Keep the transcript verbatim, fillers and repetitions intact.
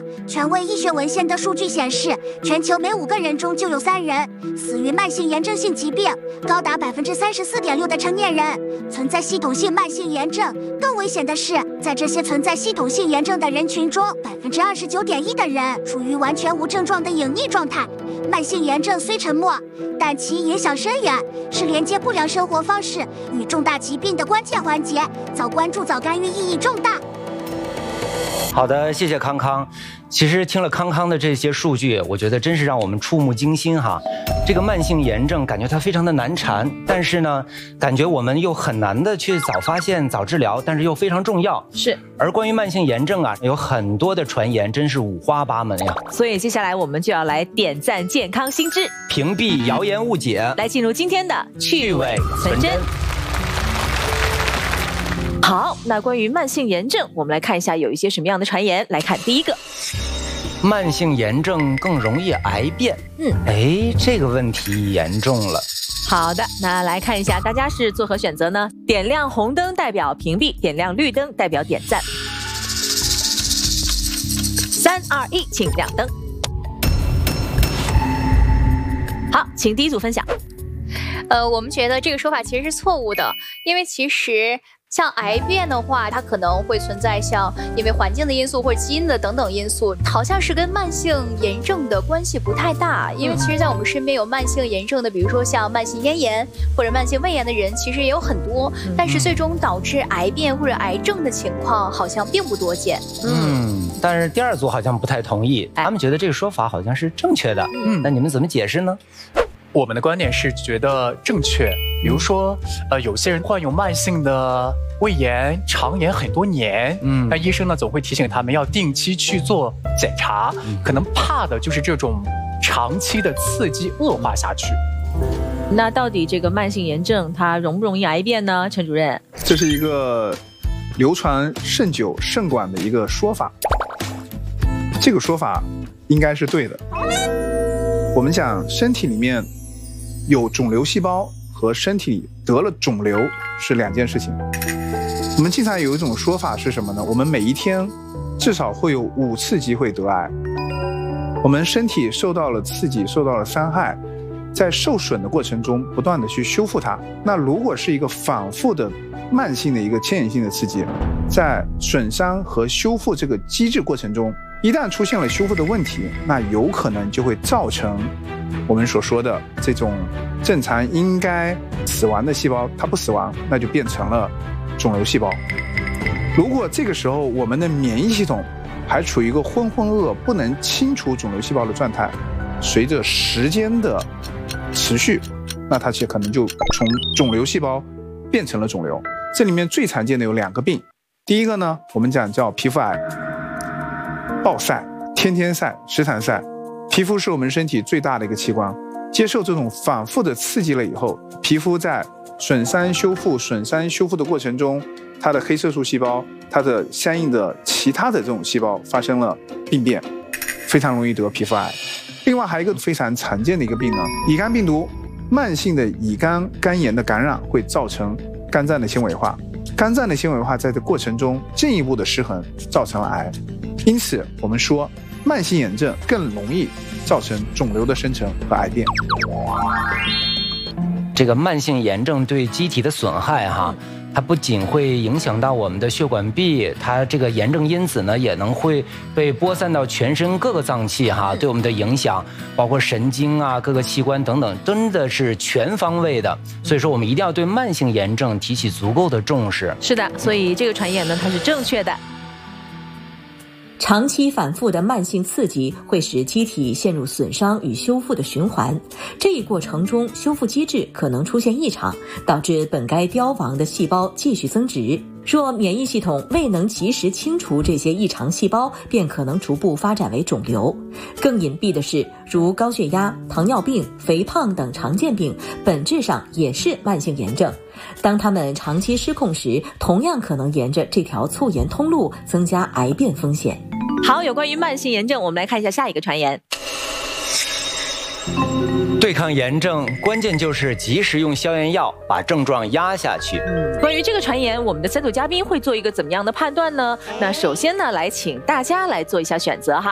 权威医学文献的数据显示，全球每五个人中就有三人死于慢性炎症性疾病，高达百分之三十四点六的成年人存在系统性慢性炎症。更危险的是，在这些存在系统性炎症的人群中，百分之二十九点一的人处于完全无症状的隐匿状态。慢性炎症虽沉默，但其影响深远，是连接不良生活方式与重大疾病的关键环节。早关注、早干预意义重大。 好的，谢谢康康。其实听了康康的这些数据，我觉得真是让我们触目惊心哈。这个慢性炎症感觉它非常的难缠，但是呢，感觉我们又很难的去早发现、早治疗，但是又非常重要。 是。 而关于慢性炎症啊，有很多的传言，真是五花八门呀。 所以接下来我们就要来点赞健康新知， 屏蔽谣言误解， 来进入今天的趣味存真。好，那关于慢性炎症，我们来看一下有一些什么样的传言。来看第一个， 慢性炎症更容易癌变。嗯，哎，这个问题严重了。 好的，那来看一下大家是作何选择呢？点亮红灯代表屏蔽，点亮绿灯代表点赞。三二一，请亮灯。好，请第一组分享。 呃，我们觉得这个说法其实是错误的，因为其实像癌变的话，它可能会存在像因为环境的因素或者基因的等等因素，好像是跟慢性炎症的关系不太大。因为其实在我们身边有慢性炎症的，比如说像慢性咽炎或者慢性胃炎的人，其实也有很多，但是最终导致癌变或者癌症的情况好像并不多见。 嗯，但是第二组好像不太同意，他们觉得这个说法好像是正确的。嗯，那你们怎么解释呢？ 我们的观点是觉得正确，比如说，呃，有些人患有慢性的胃炎、肠炎很多年，嗯，那医生呢总会提醒他们要定期去做检查，嗯、可能怕的就是这种长期的刺激恶化下去。 那到底这个慢性炎症它容不容易癌变呢？陈主任， 这是一个流传甚久甚广的一个说法，这个说法应该是对的。我们讲身体里面有肿瘤细胞和身体里得了肿瘤是两件事情。我们经常有一种说法是什么呢？我们每一天至少会有五次机会得癌。我们身体受到了刺激，受到了伤害，在受损的过程中不断的去修复它。那如果是一个反复的慢性的一个牵引性的刺激，在损伤和修复这个机制过程中，一旦出现了修复的问题，那有可能就会造成我们所说的这种正常应该死亡的细胞，它不死亡，那就变成了肿瘤细胞。如果这个时候我们的免疫系统还处于一个浑浑噩噩不能清除肿瘤细胞的状态，随着时间的持续，那它可能就从肿瘤细胞变成了肿瘤。这里面最常见的有两个病，第一个呢，我们讲叫皮肤癌，暴晒，天天晒，时常晒。皮肤是我们身体最大的一个器官，接受这种反复的刺激了以后，皮肤在损伤修复、损伤修复的过程中，它的黑色素细胞、它的相应的其他的这种细胞发生了病变，非常容易得皮肤癌。另外还有一个非常常见的一个病呢，乙肝病毒，慢性的乙肝肝炎的感染会造成肝脏的纤维化，肝脏的纤维化在这过程中进一步的失衡，造成了癌。因此我们说慢性炎症更容易造成肿瘤的生成和癌变。 这个慢性炎症对机体的损害哈，它不仅会影响到我们的血管壁，它这个炎症因子呢也能会被播散到全身各个脏器哈，对我们的影响包括神经啊、各个器官等等，真的是全方位的。所以说我们一定要对慢性炎症提起足够的重视。 是的，所以这个传言呢它是正确的。 长期反复的慢性刺激会使机体陷入损伤与修复的循环，这一过程中修复机制可能出现异常，导致本该凋亡的细胞继续增殖。若免疫系统未能及时清除这些异常细胞，便可能逐步发展为肿瘤。更隐蔽的是，如高血压、糖尿病、肥胖等常见病，本质上也是慢性炎症。当它们长期失控时，同样可能沿着这条促炎通路增加癌变风险。 好，有关于慢性炎症，我们来看一下下一个传言。 对抗炎症，关键就是及时用消炎药把症状压下去。 嗯，关于这个传言，我们的三组嘉宾会做一个怎么样的判断呢？那首先呢，来请大家来做一下选择哈。